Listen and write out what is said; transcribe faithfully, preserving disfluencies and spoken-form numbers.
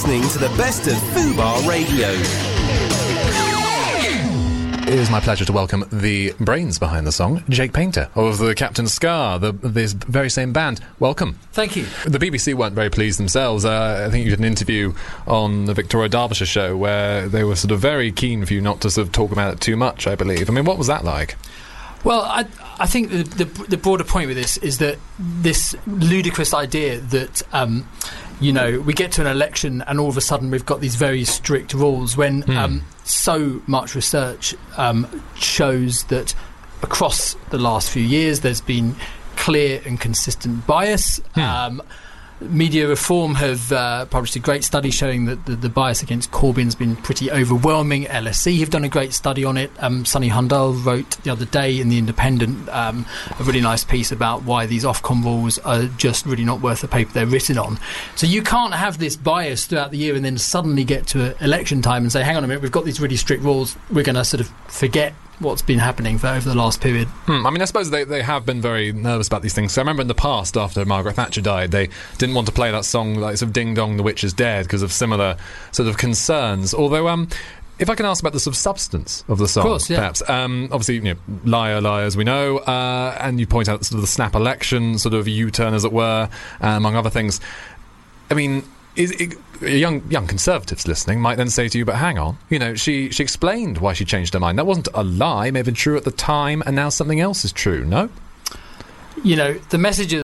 listening to the best of Fubar Radio. It is my pleasure to welcome the brains behind the song, Jake Painter, of the Captain Scar, the, this very same band. Welcome. Thank you. The B B C weren't very pleased themselves. Uh, I think you did an interview on the Victoria Derbyshire show where they were sort of very keen for you not to sort of talk about it too much, I believe. I mean, what was that like? Well, I, I think the, the, the broader point with this is that this ludicrous idea that, um, you know, we get to an election and all of a sudden we've got these very strict rules when mm. um, so much research um, shows that across the last few years there's been clear and consistent bias. Mm. Um, Media Reform have uh, published a great study showing that the, the bias against Corbyn's been pretty overwhelming. L S E have done a great study on it. Um, Sunny Hundal wrote the other day in The Independent um, a really nice piece about why these Ofcom rules are just really not worth the paper they're written on. So you can't have this bias throughout the year and then suddenly get to election time and say, hang on a minute, we've got these really strict rules, we're going to sort of forget what's been happening for over the last period. Hmm, I mean, I suppose they, they have been very nervous about these things. So I remember in the past, after Margaret Thatcher died, they didn't want to play that song, like sort of Ding Dong, the Witch is Dead, because of similar sort of concerns. Although, um, if I can ask about the sort of substance of the song, of course, yeah. perhaps. Um, obviously, you know, liar, liar, as we know, uh, and you point out sort of the snap election, sort of U-turn, as it were, uh, among other things. I mean, Is, it, young young conservatives listening might then say to you, but hang on, you know, she, she explained why she changed her mind. That wasn't a lie, it may have been true at the time, and now something else is true, no? You know, the messages